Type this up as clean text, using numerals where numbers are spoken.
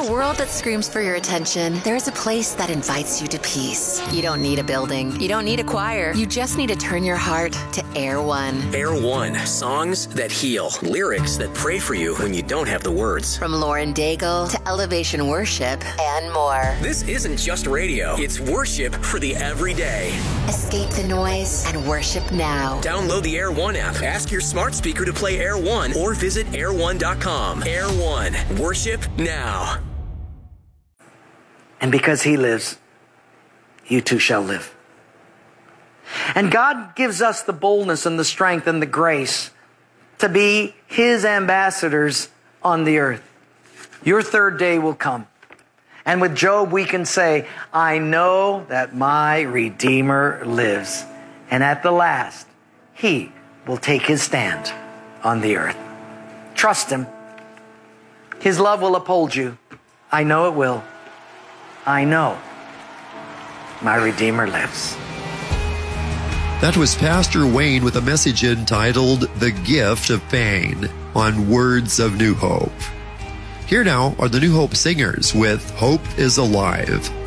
a world that screams for your attention, there's a place that invites you to peace. You don't need a building. You don't need a choir. You just need to turn your heart to Air One. Air One. Songs that heal. Lyrics that pray for you when you don't have the words. From Lauren Daigle to Elevation Worship and more. This isn't just radio. It's worship for the everyday. Escape the noise and worship now. Download the Air One app. Ask your smart speaker to play Air One or visit air1.com. Air One. Worship now. And because he lives, you too shall live. And God gives us the boldness and the strength and the grace to be his ambassadors on the earth. Your third day will come. And with Job, we can say, I know that my Redeemer lives. And at the last, he will take his stand on the earth. Trust him. His love will uphold you. I know it will. I know my Redeemer lives. That was Pastor Wayne with a message entitled The Gift of Pain on Words of New Hope. Here now are the New Hope Singers with Hope is Alive.